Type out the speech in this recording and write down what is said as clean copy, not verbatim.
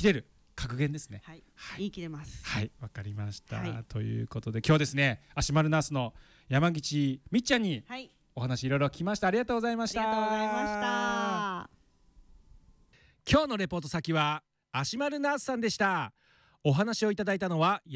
切れる格言ですね。 はい、言い切れます。 はい、わかりました、 はい、 ということで今日ですね、足丸ナースの山口みっちゃんにお話いろいろ聞きました。ありがとうございました。 ありがとうございました。 今日のレポート先は足丸ナースさんでした。お話をいただいたのは